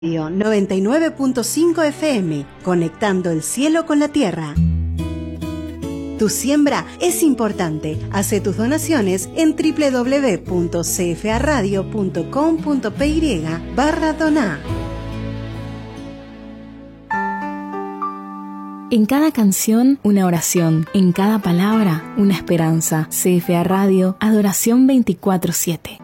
99.5 FM, conectando el cielo con la tierra. Tu siembra es importante. Hace tus donaciones en www.cfaradio.com.py/donar. En cada canción, una oración. En cada palabra, una esperanza. CFA Radio, adoración 24/7.